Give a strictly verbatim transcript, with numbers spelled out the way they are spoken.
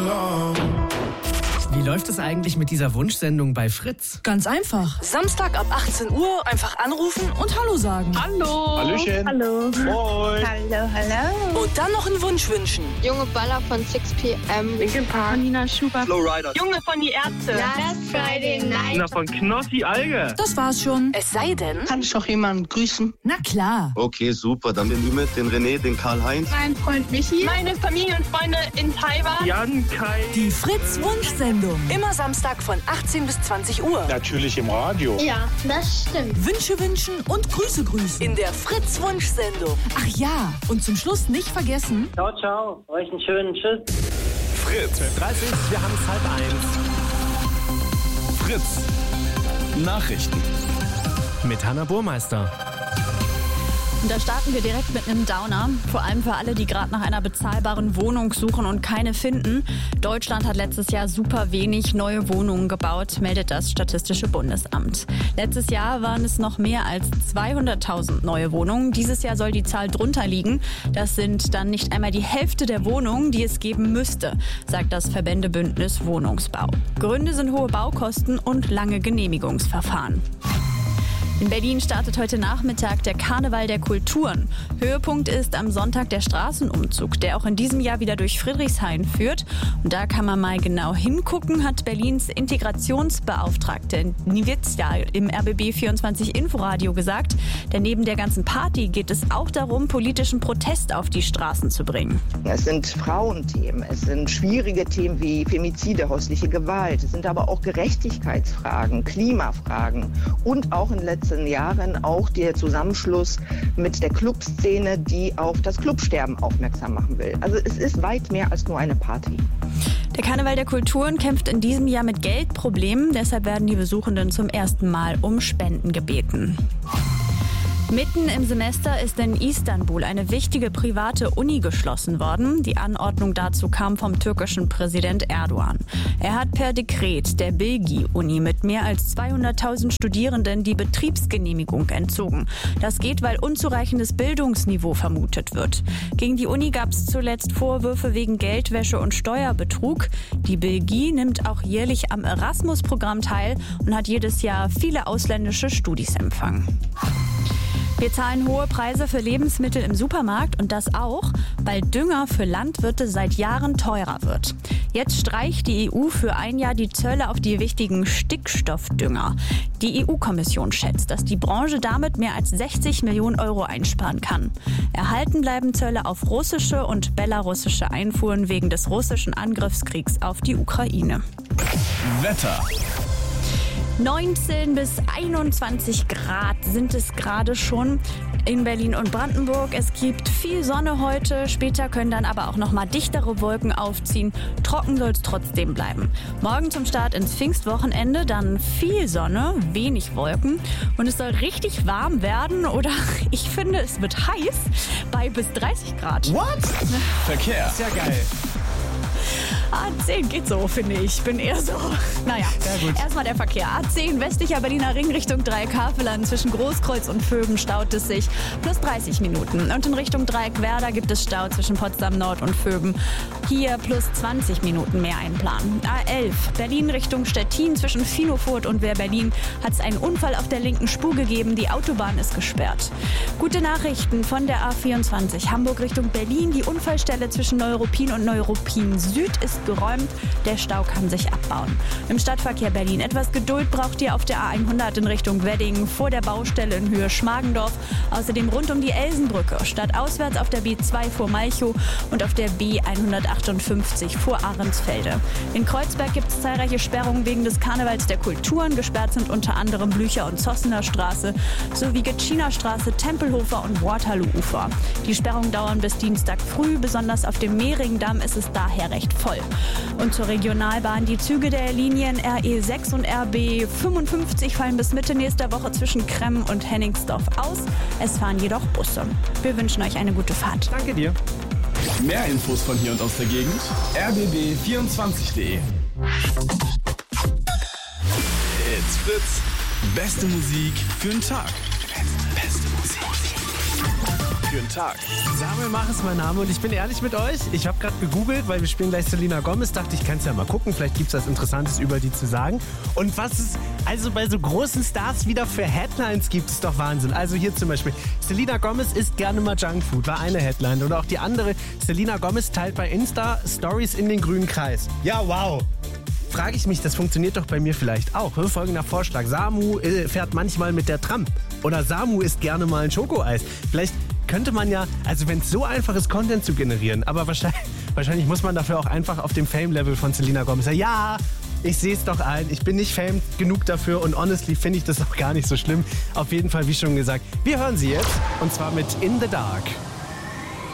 long. Wie läuft es eigentlich mit dieser Wunschsendung bei Fritz? Ganz einfach. Samstag ab achtzehn Uhr einfach anrufen und Hallo sagen. Hallo. Hallöchen. Hallo. Moin. Hallo, hallo. Und dann noch einen Wunsch wünschen. Junge Baller von six p m. Linkin Park. Nina Schubert. Flowrider. Junge von die Ärzte. Last Friday Night. Na, von Knossi Alge. Das war's schon. Es sei denn... Kann ich doch jemanden grüßen? Na klar. Okay, super. Dann den Ümit, den René, den Karl-Heinz. Mein Freund Michi. Meine Familie und Freunde in Taiwan. Jan, Kai. Die Fritz-Wunschsendung. Immer Samstag von achtzehn bis zwanzig Uhr. Natürlich im Radio. Ja, das stimmt. Wünsche wünschen und Grüße grüßen. In der Fritz-Wunschsendung. Ach ja, und zum Schluss nicht vergessen... Ciao, ciao. Euch einen schönen Tschüss. Fritz. dreißig, wir haben es halb eins. Fritz. Nachrichten. Mit Hanna Burmeister. Und da starten wir direkt mit einem Downer. Vor allem für alle, die gerade nach einer bezahlbaren Wohnung suchen und keine finden. Deutschland hat letztes Jahr super wenig neue Wohnungen gebaut, meldet das Statistische Bundesamt. Letztes Jahr waren es noch mehr als zweihunderttausend neue Wohnungen. Dieses Jahr soll die Zahl drunter liegen. Das sind dann nicht einmal die Hälfte der Wohnungen, die es geben müsste, sagt das Verbändebündnis Wohnungsbau. Gründe sind hohe Baukosten und lange Genehmigungsverfahren. In Berlin startet heute Nachmittag der Karneval der Kulturen. Höhepunkt ist am Sonntag der Straßenumzug, der auch in diesem Jahr wieder durch Friedrichshain führt. Und da kann man mal genau hingucken, hat Berlins Integrationsbeauftragte Niewitz ja im R B B vierundzwanzig Inforadio gesagt. Denn neben der ganzen Party geht es auch darum, politischen Protest auf die Straßen zu bringen. Es sind Frauenthemen, es sind schwierige Themen wie Femizide, häusliche Gewalt, es sind aber auch Gerechtigkeitsfragen, Klimafragen und auch in letzter Jahren auch der Zusammenschluss mit der Clubszene, die auf das Clubsterben aufmerksam machen will. Also es ist weit mehr als nur eine Party. Der Karneval der Kulturen kämpft in diesem Jahr mit Geldproblemen. Deshalb werden die Besuchenden zum ersten Mal um Spenden gebeten. Mitten im Semester ist in Istanbul eine wichtige private Uni geschlossen worden. Die Anordnung dazu kam vom türkischen Präsident Erdogan. Er hat per Dekret der Bilgi-Uni mit mehr als zweihunderttausend Studierenden die Betriebsgenehmigung entzogen. Das geht, weil unzureichendes Bildungsniveau vermutet wird. Gegen die Uni gab es zuletzt Vorwürfe wegen Geldwäsche und Steuerbetrug. Die Bilgi nimmt auch jährlich am Erasmus-Programm teil und hat jedes Jahr viele ausländische Studis empfangen. Wir zahlen hohe Preise für Lebensmittel im Supermarkt und das auch, weil Dünger für Landwirte seit Jahren teurer wird. Jetzt streicht die E U für ein Jahr die Zölle auf die wichtigen Stickstoffdünger. Die E U-Kommission schätzt, dass die Branche damit mehr als sechzig Millionen Euro einsparen kann. Erhalten bleiben Zölle auf russische und belarussische Einfuhren wegen des russischen Angriffskriegs auf die Ukraine. Wetter. neunzehn bis einundzwanzig Grad sind es gerade schon in Berlin und Brandenburg. Es gibt viel Sonne heute. Später können dann aber auch noch mal dichtere Wolken aufziehen. Trocken soll es trotzdem bleiben. Morgen zum Start ins Pfingstwochenende dann viel Sonne, wenig Wolken. Und es soll richtig warm werden. Oder ich finde, es wird heiß bei bis dreißig Grad. What? Verkehr. Sehr geil. A zehn geht so, finde ich. Bin eher so. Naja, erstmal der Verkehr. A zehn, westlicher Berliner Ring Richtung Dreieck-Havelland. Zwischen Großkreuz und Vöben staut es sich. Plus dreißig Minuten. Und in Richtung Dreieck-Werder gibt es Stau zwischen Potsdam Nord und Vöben. Hier plus zwanzig Minuten mehr einplanen. A elf, Berlin Richtung Stettin. Zwischen Finofurt und Wehr-Berlin hat es einen Unfall auf der linken Spur gegeben. Die Autobahn ist gesperrt. Gute Nachrichten von der A vierundzwanzig. Hamburg Richtung Berlin. Die Unfallstelle zwischen Neuruppin und Neuruppin Süd ist geräumt. Der Stau kann sich abbauen. Im Stadtverkehr Berlin etwas Geduld braucht ihr auf der A hundert in Richtung Wedding vor der Baustelle in Höhe Schmargendorf. Außerdem rund um die Elsenbrücke. Stadtauswärts auf der B zwei vor Malchow und auf der B hundertachtundfünfzig vor Ahrensfelde. In Kreuzberg gibt es zahlreiche Sperrungen wegen des Karnevals der Kulturen. Gesperrt sind unter anderem Blücher- und Zossener Straße sowie Getschiiner Straße, Tempelhofer und Waterloo-Ufer. Die Sperrungen dauern bis Dienstag früh. Besonders auf dem Mehringdamm ist es daher recht voll. Und zur Regionalbahn. Die Züge der Linien R E sechs und R B fünfundfünfzig fallen bis Mitte nächster Woche zwischen Kremmen und Hennigsdorf aus. Es fahren jedoch Busse. Wir wünschen euch eine gute Fahrt. Danke dir. Mehr Infos von hier und aus der Gegend. r b b vierundzwanzig punkt d e. It's Fritz. Beste Musik für den Tag. Beste Musik. für den Tag. Samuel Mach ist mein Name und ich bin ehrlich mit euch. Ich habe gerade gegoogelt, weil wir spielen gleich Selena Gomez. Dachte ich, kann es ja mal gucken. Vielleicht gibt es was Interessantes über die zu sagen. Und was es also bei so großen Stars wieder für Headlines gibt, ist doch Wahnsinn. Also hier zum Beispiel, Selena Gomez isst gerne mal Junkfood, war eine Headline. Oder auch die andere, Selena Gomez teilt bei Insta Stories in den grünen Kreis. Ja, wow. Frage ich mich, das funktioniert doch bei mir vielleicht auch. Folgender Vorschlag. Samu äh, fährt manchmal mit der Tram. Oder Samu isst gerne mal ein Schokoeis. Vielleicht könnte man ja, also wenn es so einfach ist, Content zu generieren, aber wahrscheinlich, wahrscheinlich muss man dafür auch einfach auf dem Fame-Level von Selena Gomez sagen, ja, ich sehe es doch ein, ich bin nicht Fame genug dafür und honestly finde ich das auch gar nicht so schlimm. Auf jeden Fall, wie schon gesagt, wir hören sie jetzt und zwar mit In the Dark.